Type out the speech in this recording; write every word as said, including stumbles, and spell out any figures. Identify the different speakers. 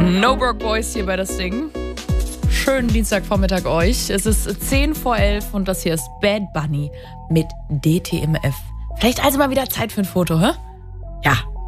Speaker 1: No Broke Boys hier bei das Ding. Schönen Dienstagvormittag euch. Es ist zehn vor elf und das hier ist Bad Bunny mit D T M F. Vielleicht also mal wieder Zeit für ein Foto, hä? Ja.